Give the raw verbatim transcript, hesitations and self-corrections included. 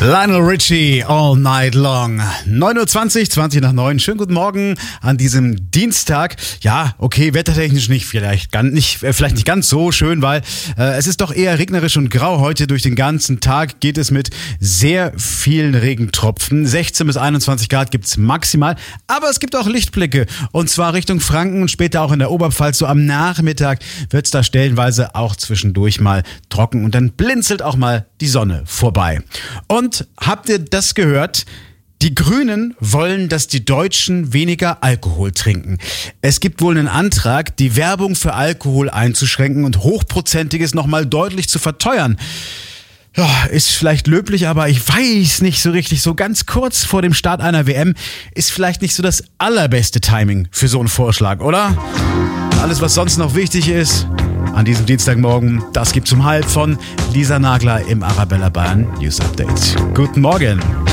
Lionel Richie, All Night Long. neun Uhr zwanzig, zwanzig nach neun. Schönen guten Morgen an diesem Dienstag. Ja, okay, wettertechnisch nicht vielleicht, ganz, nicht, äh, vielleicht nicht ganz so schön, weil äh, es ist doch eher regnerisch und grau heute. Durch den ganzen Tag geht es mit sehr vielen Regentropfen. sechzehn bis einundzwanzig Grad gibt's maximal, aber es gibt auch Lichtblicke. Und zwar Richtung Franken und später auch in der Oberpfalz. So am Nachmittag wird's da stellenweise auch zwischendurch mal trocken und dann blinzelt auch mal die Sonne vorbei. Und habt ihr das gehört? Die Grünen wollen, dass die Deutschen weniger Alkohol trinken. Es gibt wohl einen Antrag, die Werbung für Alkohol einzuschränken und Hochprozentiges nochmal deutlich zu verteuern. Ja, ist vielleicht löblich, aber ich weiß nicht so richtig. So ganz kurz vor dem Start einer W M ist vielleicht nicht so das allerbeste Timing für so einen Vorschlag, oder? Alles, was sonst noch wichtig ist an diesem Dienstagmorgen, das gibt's um halb von Lisa Nagler im Arabella Bayern News Update. Guten Morgen.